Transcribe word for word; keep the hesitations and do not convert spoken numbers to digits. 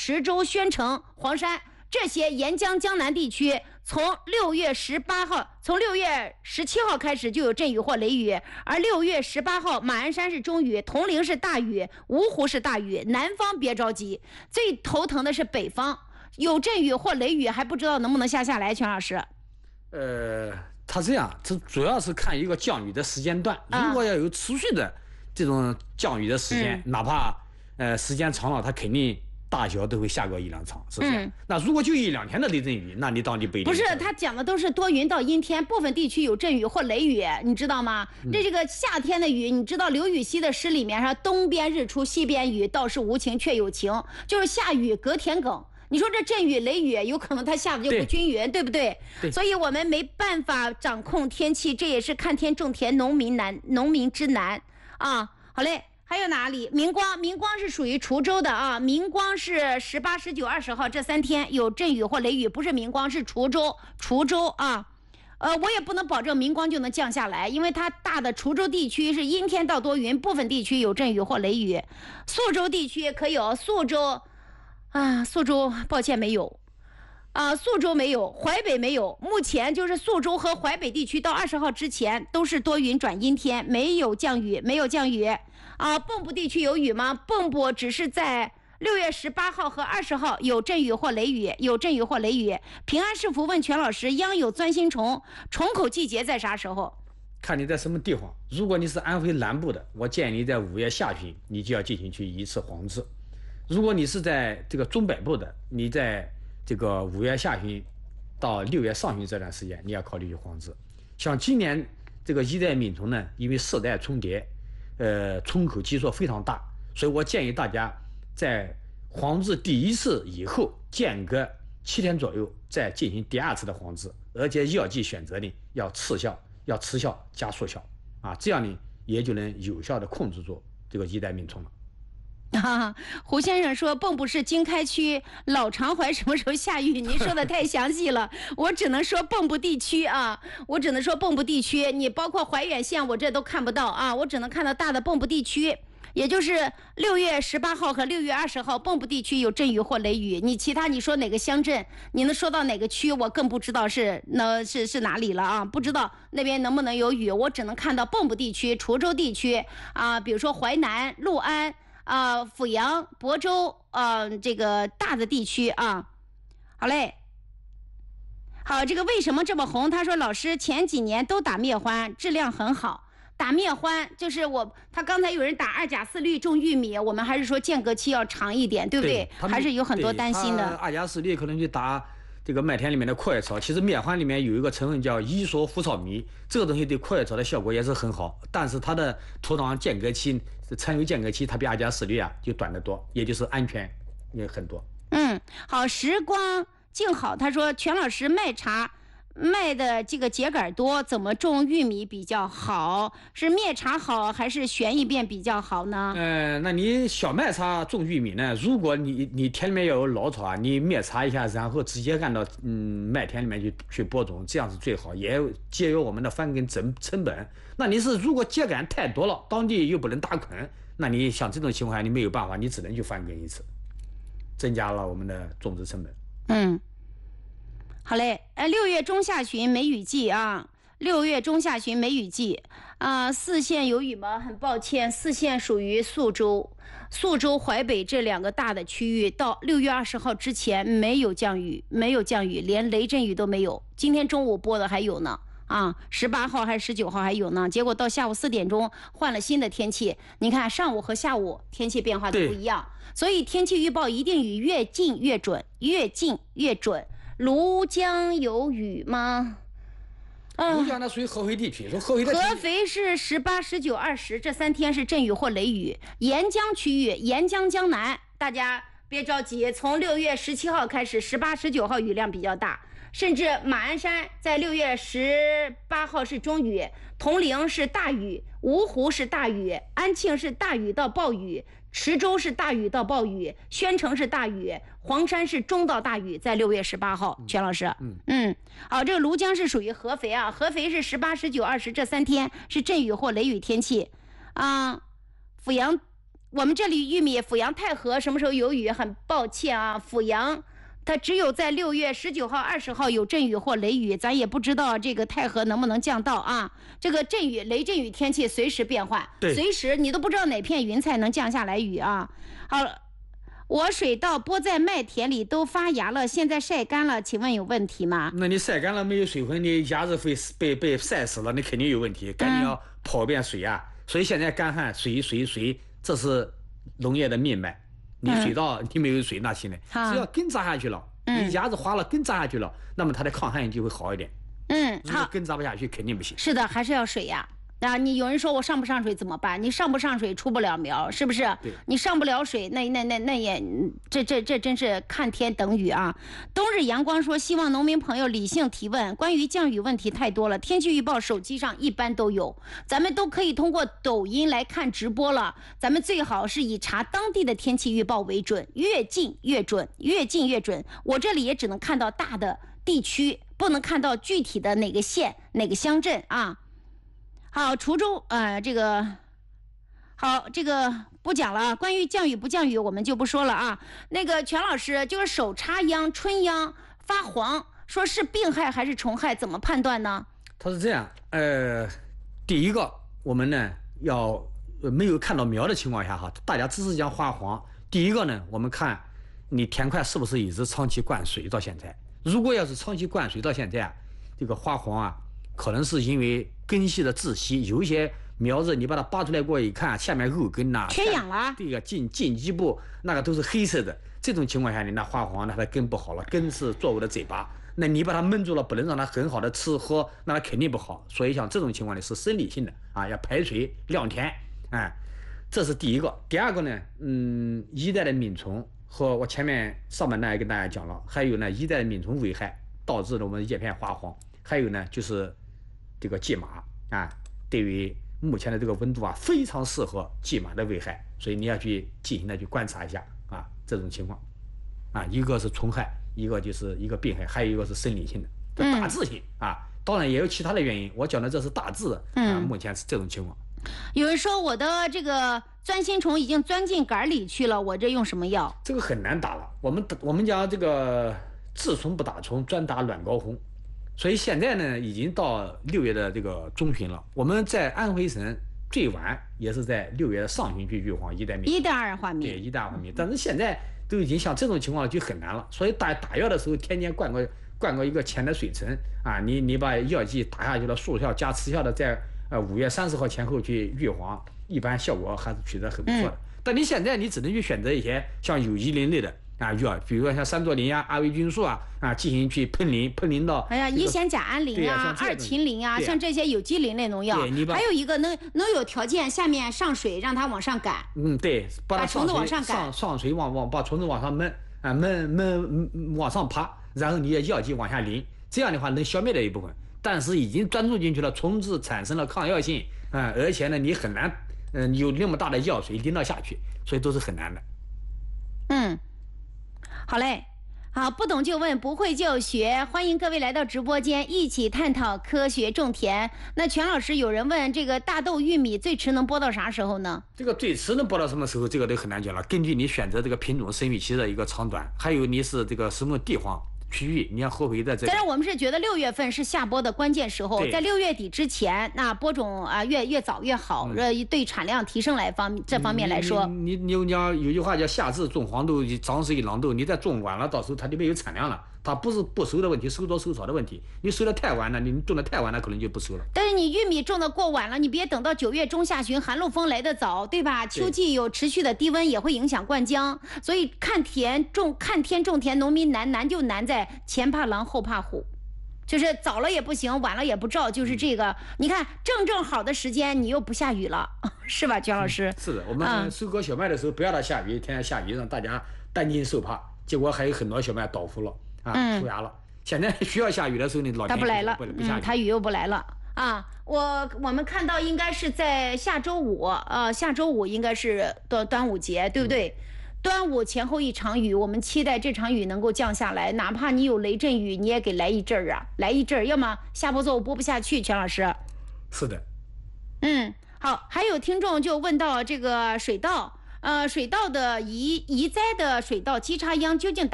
池州、宣城、黄山这些沿江江南地区，从六月十八号，从六月十七号开始就有阵雨或雷雨，而六月十八号马鞍山是中雨，铜陵是大雨，芜湖是大雨。南方别着急，最头疼的是北方，有阵雨或雷雨，还不知道能不能下下来。全老师， 呃，它这样，这主要是看一个降雨的时间段，如果要有持续的这种降雨的时间，嗯、哪怕呃时间长了，它肯定大小都会下个一两场，是不是？嗯、那如果就一两天的雷阵雨，那你当你不一定。 不是，他讲的都是多云到阴天，部分地区有阵雨或雷雨，你知道吗？嗯、这这个夏天的雨，你知道刘禹锡的诗里面说东边日出西边雨，道是无晴却有晴，就是下雨隔田埂。你说这阵雨雷雨有可能它下的就不均匀， 对, 对不 对, 对？所以我们没办法掌控天气，这也是看天种田农民难，农民之难啊。好嘞。还有哪里？明光，明光是属于滁州的啊。明光是十八、十九、二十号这三天有阵雨或雷雨，不是明光，是滁州，滁州啊。呃，我也不能保证明光就能降下来，因为它大的滁州地区是阴天到多云，部分地区有阵雨或雷雨。宿州地区可有，宿州啊，宿州抱歉没有。啊，宿州没有，淮北没有。目前就是宿州和淮北地区到二十号之前都是多云转阴天，没有降雨，没有降雨。啊，蚌埠地区有雨吗？蚌埠只是在六月十八号和二十号有阵雨或雷雨，有阵雨或雷雨。平安是福问全老师，央有钻心虫，虫口季节在啥时候？ 看你在什么地方。如果你是安徽南部的，我建议你在五月下旬你就要进行去一次黄治。如果你是在这个中北部的，你在这个五月下旬到六月上旬这段时间，你要考虑去黄治。像今年这个一代敏虫呢，因为世代重叠，呃，虫口基数非常大，所以我建议大家在黄治第一次以后间隔七天左右再进行第二次的黄治，而且药剂选择呢要次效，要持效加速效啊，这样呢也就能有效的控制住这个一代敏虫了。 啊，胡先生说蚌埠市经开区老长淮什么时候下雨？您说的太详细了，我只能说蚌埠地区啊，我只能说蚌埠地区，你包括怀远县我这都看不到啊，我只能看到大的蚌埠地区，也就是六月十八号和六月二十号蚌埠地区有阵雨或雷雨。你其他你说哪个乡镇，你能说到哪个区，我更不知道是那是是哪里了啊，不知道那边能不能有雨，我只能看到蚌埠地区、滁州地区啊，比如说淮南、六安。啊，阜阳、亳州，呃，这个大的地区啊，好嘞，好，这个为什么这么红？他说老师前几年都打灭欢，质量很好。打灭欢就是我，他刚才有人打二甲四氯种玉米，我们还是说间隔期要长一点，对不对？对，还是有很多担心的。 二甲四氯可能就打这个麦田里面的阔叶草，其实灭欢里面有一个成分叫伊索氟草醚，这个东西对阔叶草的效果也是很好，但是它的土壤间隔期、残留间隔期，它比阿加斯氯啊就短得多，也就是安全也很多。 嗯，好，时光静好，他说全老师卖茶卖的这个秸秆多，怎么种玉米比较好？是灭茶好还是旋一遍比较好呢？ 呃，那你小麦茶种玉米呢？如果你你田里面要有老草啊，你灭茶一下，然后直接按到嗯麦田里面去去播种，这样是最好，也节约我们的翻耕成成本。那你是如果秸秆太多了，当地又不能打捆，那你像这种情况下你没有办法，你只能去翻耕一次，增加了我们的种植成本。 嗯。好嘞，呃，六月中下旬梅雨季啊，六月中下旬梅雨季啊，四县有雨吗？很抱歉，四县属于宿州、宿州、淮北这两个大的区域，到六月二十号之前没有降雨，没有降雨，连雷阵雨都没有。今天中午播的还有呢，啊，十八号还是十九号还有呢，结果到下午四点钟换了新的天气，你看上午和下午天气变化都不一样，所以天气预报一定雨越近越准，越近越准。庐江有雨吗？ 庐江那属于合肥地区，说合肥的合肥是十八、十九、二十这三天是阵雨或雷雨。沿江区域，沿江江南，大家别着急，从六月十七号开始，十八、十九号雨量比较大，甚至马鞍山在六月十八号是中雨，铜陵是大雨，芜湖是大雨，安庆是大雨到暴雨。池州是大雨到暴雨，宣城是大雨，黄山是中到大雨，在六月十八号，全老师，嗯嗯，好，这个庐江是属于合肥啊，合肥是十八、十九、二十这三天是阵雨或雷雨天气，啊，阜阳我们这里玉米阜阳太和什么时候有雨？很抱歉啊，阜阳它只有在六月十九号、二十号有阵雨或雷雨，咱也不知道这个太和能不能降到啊。这个阵雨、雷阵雨天气随时变换，随时你都不知道哪片云彩能降下来雨啊。好了，我水稻播在麦田里都发芽了，现在晒干了，请问有问题吗？ 那你晒干了没有水分，你芽子会被被晒死了，你肯定有问题，赶紧要跑一遍水啊。嗯、所以现在干旱水水水，这是农业的命脉。你水稻、嗯、你没有水那行呢？只要根扎下去了，嗯、你芽子花了，根扎下去了，那么它的抗旱性就会好一点。 嗯， 如果根扎不下去，肯定不行。 是的，还是要水呀。啊，你有人说我上不上水怎么办？你上不上水出不了苗，是不是？你上不了水，那那那那也，这这这真是看天等雨啊！冬日阳光说，希望农民朋友理性提问，关于降雨问题太多了，天气预报手机上一般都有，咱们都可以通过抖音来看直播了。咱们最好是以查当地的天气预报为准，越近越准，越近越准。我这里也只能看到大的地区，不能看到具体的哪个县、哪个乡镇啊。好，滁州呃，这个好，这个不讲了。关于降雨不降雨，我们就不说了啊。那个全老师，就是手插秧、春秧发黄，说是病害还是虫害，怎么判断呢？ 他是这样，呃，第一个，我们呢要没有看到苗的情况下哈，大家只是讲发黄。第一个呢，我们看你田块是不是一直长期灌水到现在。如果要是长期灌水到现在啊，这个发黄啊，可能是因为根系的窒息，有一些苗子你把它拔出来过一看，下面肉根呐、啊， 缺氧了， 这个茎茎基部那个都是黑色的。这种情况下，你那发黄，那它的根不好了，根是作物的嘴巴，那你把它闷住了，不能让它很好的吃喝，那它肯定不好。所以像这种情况呢，是生理性的啊，要排水晾田，哎，这是第一个。第二个呢，嗯，一代的螨虫和我前面上半段也跟大家讲了，还有呢，一代的螨虫危害导致了我们叶片发黄，还有呢就是这个蓟马啊，对于目前的这个温度啊，非常适合蓟马的危害，所以你要去进行的去观察一下啊，这种情况啊，一个是虫害，一个就是一个病害，还有一个是生理性的，大致性啊，当然也有其他的原因，我讲的这是大致的啊，目前是这种情况。 有人说我的这个钻心虫已经钻进杆里去了，我这用什么药？ 这个很难打了，我们我们讲这个治虫不打虫，专打卵膏红。所以现在呢，已经到六月的这个中旬了。我们在安徽省最晚也是在六月的上旬去预防一代米。 一代二化米。 对，一代二化米。但是现在都已经像这种情况就很难了。所以打打药的时候，天天灌个灌个一个浅的水层啊，你你把药剂打下去了，速效加持效的在呃五月三十号前后去预防，一般效果还是取得很不错的。嗯、但你现在你只能去选择一些像有机磷类的。啊，药，比如说像三唑磷呀、阿维菌素啊，啊，进行去喷淋，喷淋到。 哎呀，乙酰甲胺磷啊，二嗪磷啊，像这些有机磷类农药。还有一个能能有条件下面上水，让它往上赶。 嗯，对，把它虫子往上赶， 上上水往往把虫子往上闷啊，闷闷往上爬，然后你的药剂往下淋，这样的话能消灭掉一部分。但是已经钻入进去了，虫子产生了抗药性啊，而且呢，你很难嗯有那么大的药水淋到下去，所以都是很难的。 嗯。好嘞，好，不懂就问，不会就学，欢迎各位来到直播间，一起探讨科学种田。那全老师，有人问这个大豆、玉米最迟能播到啥时候呢？ 这个最迟能播到什么时候，这个都很难讲了。根据你选择这个品种生育期的一个长短，还有你是这个什么地方。区域，你要合肥在这里。 当然，我们是觉得六月份是下播的关键时候，在六月底之前，那播种啊越越早越好，呃、嗯，对产量提升来方这方面来说， 你你你讲有句话叫夏至种黄豆，长是一郎豆，你再种晚了，到时候它就没有产量了。它不是不收的问题，收多收少的问题。你收的太晚了，你种的太晚了，可能就不收了。 但是你玉米种的过晚了，你别等到九月中下旬，寒露风来得早，对吧？秋季有持续的低温，也会影响灌浆。所以看田种看天种田，农民难难就难在前怕狼后怕虎，就是早了也不行，晚了也不照，就是这个。你看正正好的时间，你又不下雨了，是吧，姜老师？ 嗯、是的，我们收割小麦的时候不要它下雨，天天下雨让大家担惊受怕，结果还有很多小麦倒伏了。啊，出芽了。现在需要下雨的时候呢，老天它不来了， 不下雨， 嗯，它雨又不来了啊。我我们看到应该是在下周五，呃，下周五应该是端端午节，对不对？嗯、端午前后一场雨，我们期待这场雨能够降下来，哪怕你有雷阵雨，你也给来一阵儿啊，来一阵儿，要么下播作物播不下去。全老师， 是的， 嗯，好，还有听众就问到这个水稻。 呃，水稻的移移栽的水稻基插秧究竟